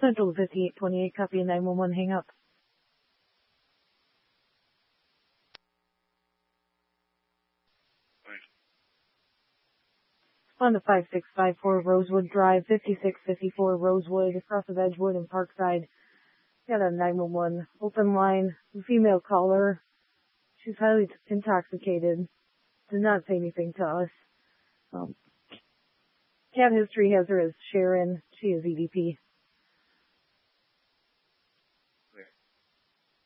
Central 5828, copy 911, hang up. On to 5654 Rosewood Drive, 5654 Rosewood, across of Edgewood and Parkside. Got a 911 open line, female caller. She's highly intoxicated. Did not say anything to us. Cat history has her as Sharon. She is EDP.